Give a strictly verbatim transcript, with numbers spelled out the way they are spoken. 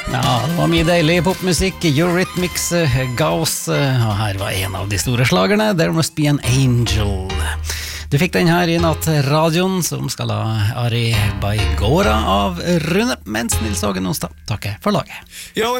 Ja, det var mye deilig popmusikk, Eurythmics, Gauss, og her var en av de store slagerne, There Must Be an Angel. Du fikk den her i nattradioen, som skal ha Ari Baigora av Rune, mens Nils Åge Nonstad takker for laget. Ja,